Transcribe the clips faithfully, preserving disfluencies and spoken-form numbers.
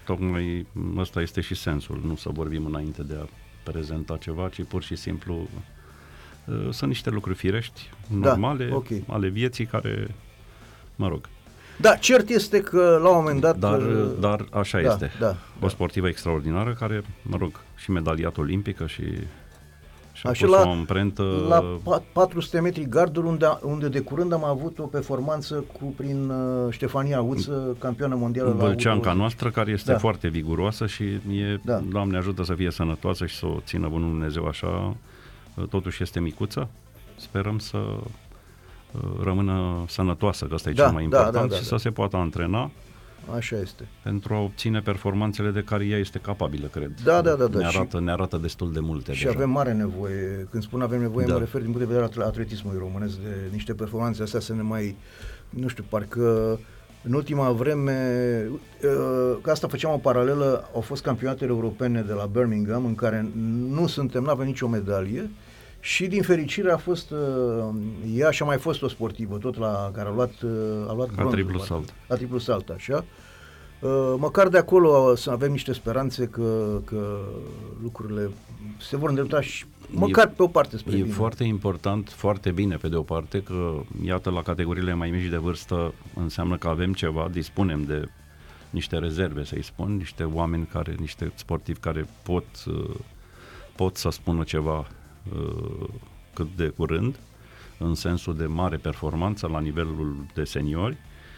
tocmai ăsta este și sensul, nu să vorbim înainte de a prezenta ceva, ci pur și simplu uh, sunt niște lucruri firești, normale, da, okay. ale vieții care, mă rog. Da, cert este că la un moment dat... Dar, dar așa da, este. Da, o da. sportivă extraordinară care, mă rog, și medaliată olimpică și... Și a Așa pus la, o amprentă... la patru sute metri garduri, unde, unde de curând am avut o performanță cu prin uh, Ștefania Uță, campioană mondială. Vâlceanca noastră, care este da. foarte viguroasă și e, da. Doamne ajută să fie sănătoasă și să o țină bunul Dumnezeu așa. Totuși este micuță. Sperăm să uh, rămână sănătoasă, că ăsta e da, cel mai important, da, da, da, și da. să se poată antrena. Așa este. Pentru a obține performanțele de care ea este capabilă, cred. Da, da, da. da. Ne arată, ne arată destul de multe. Și deja. avem mare nevoie. Când spun avem nevoie, da. mă refer din punct de vedere al atletismului românesc, de niște performanțe astea să ne mai, nu știu, parcă în ultima vreme, că asta făceam o paralelă, au fost campionatele europene de la Birmingham, în care nu suntem, nu avem nicio medalie. Și din fericire a fost uh, ea și a mai fost o sportivă tot la care a luat uh, a luat la triplu salt. La triplu salt, așa. Uh, măcar de acolo să avem niște speranțe că, că lucrurile se vor îndrepta și măcar e, pe o parte spre e bine. E foarte important, foarte bine pe de o parte, că iată la categoriile mai mici de vârstă înseamnă că avem ceva, dispunem de niște rezerve, să-i spun, niște oameni care, niște sportivi care pot uh, pot să spună ceva cât de curând, în sensul de mare performanță la nivelul de seniori.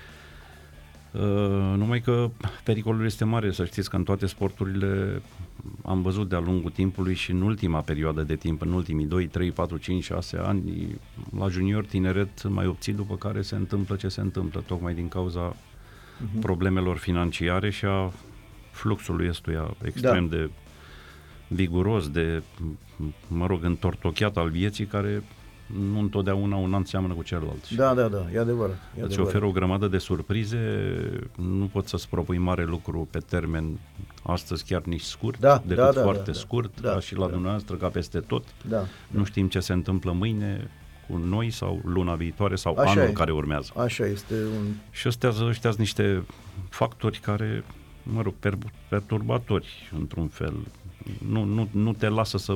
Uh, numai că pericolul este mare, să știți că în toate sporturile am văzut de-a lungul timpului și în ultima perioadă de timp, în ultimii doi, trei, patru, cinci, șase ani, la junior tineret mai obții, după care se întâmplă ce se întâmplă, tocmai din cauza uh-huh. problemelor financiare și a fluxului ăstuia extrem da. de viguros, de, mă rog, întortocheat al vieții, care nu întotdeauna un an seamănă cu celălalt. Da, da, da, e adevărat. E Îți oferă o grămadă de surprize, nu poți să-ți propui mare lucru pe termen astăzi chiar nici scurt, da, decât da, da, foarte da, scurt, da, ca și la da. dumneavoastră, ca peste tot. Da, nu da. știm ce se întâmplă mâine cu noi sau luna viitoare sau așa anul e. care urmează. Așa este. Un... Și ăstea sunt niște factori care, mă rog, per, perturbatori într-un fel. Nu, nu, nu te lasă să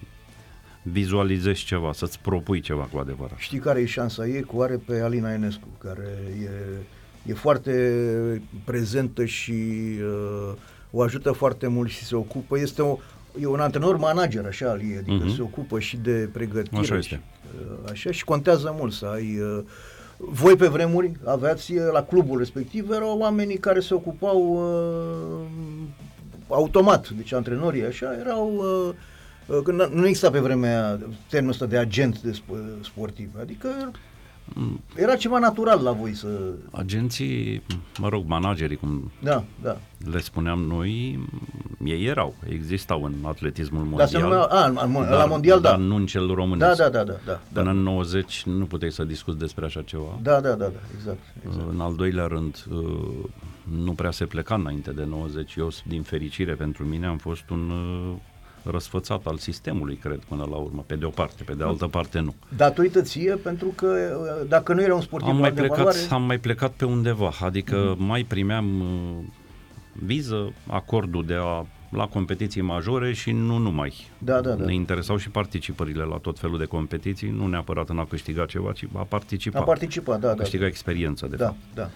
vizualizezi ceva, să-ți propui ceva cu adevărat. Știi care e șansa ei? Cu are pe Alina Enescu, care e, e foarte prezentă și uh, o ajută foarte mult și se ocupă. Este o, e un antrenor manager, așa, al ei, adică uh-huh. se ocupă și de pregătire. Așa și, uh, așa, și contează mult să ai... Uh, voi pe vremuri aveați la clubul respectiv, erau oamenii care se ocupau uh, automat, deci antrenorii așa erau... Uh, Când nu exista pe vremea termenul ăsta de agent de sportiv, adică era ceva natural la voi să... Agenții, mă rog, managerii, cum da, da. le spuneam noi, ei erau, existau în atletismul mondial. Da, numea, a, dar, la mondial, dar da. nu în cel românesc. Da, da, da, da, da. Până în nouăzeci nu puteai să discuți despre așa ceva. Da, da, da, da, exact, exact. În al doilea rând, nu prea se pleca înainte de nouăzeci. Eu, din fericire pentru mine, am fost un răsfățat al sistemului, cred, până la urmă, pe de o parte, pe de altă parte nu. Datorită ție, pentru că dacă nu era un sportiv am mai de plecat, valoare... Am mai plecat pe undeva, adică uh-huh. mai primeam uh, viză, acordul de a la competiții majore și nu numai. Da, da, da. Ne interesau și participările la tot felul de competiții, nu neapărat în a câștiga ceva, ci a participa. A participa, da, a câștiga da. experiență, de da, fapt. Da,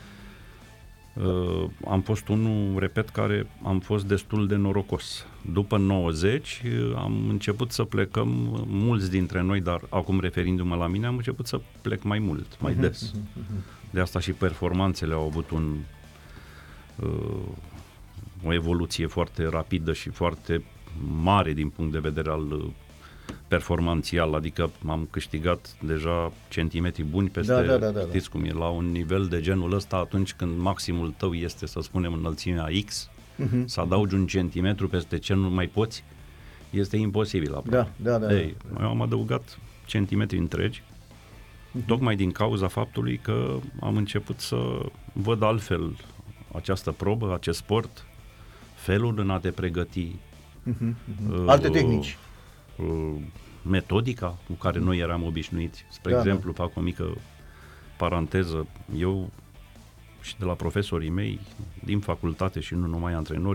Uh, am fost unul, repet, care am fost destul de norocos. După nouăzeci uh, am început să plecăm, mulți dintre noi, dar acum referindu-mă la mine, am început să plec mai mult, mai des. De asta și performanțele au avut un, uh, o evoluție foarte rapidă și foarte mare din punct de vedere al uh, performanțial, adică am câștigat deja centimetri buni peste, da, da, da, da, știți cum e, la un nivel de genul ăsta, atunci când maximul tău este, să spunem, înălțimea X, uh-huh. să adaugi un centimetru peste ce nu mai poți, este imposibil aproape. Da, da, da, Ei, da. eu am adăugat centimetri întregi, uh-huh. tocmai din cauza faptului că am început să văd altfel această probă, acest sport, felul în a te pregăti. Uh-huh, uh-huh. Alte tehnici. Metodica cu care noi eram obișnuiți. Spre da, exemplu, da. fac o mică paranteză, eu și de la profesorii mei din facultate și nu numai antrenori,